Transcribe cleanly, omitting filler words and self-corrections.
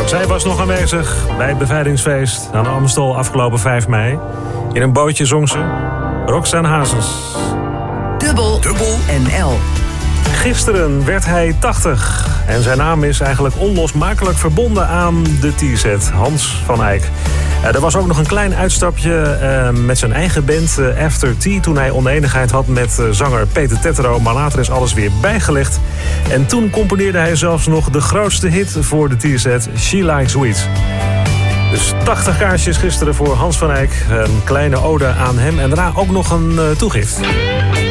Zij was nog aanwezig bij het bevrijdingsfeest aan Amstel afgelopen 5 mei. In een bootje zong ze Roxanne Hazes. Dubbel NL. Gisteren werd hij 80 en zijn naam is eigenlijk onlosmakelijk verbonden aan de T-set, Hans van Eyck. Er was ook nog een klein uitstapje met zijn eigen band After Tea toen hij oneenigheid had met zanger Peter Tetro, maar later is alles weer bijgelegd. En toen componeerde hij zelfs nog de grootste hit voor de T-set, She Likes Sweets. Dus 80 kaarsjes gisteren voor Hans van Eyck, een kleine ode aan hem en daarna ook nog een toegift.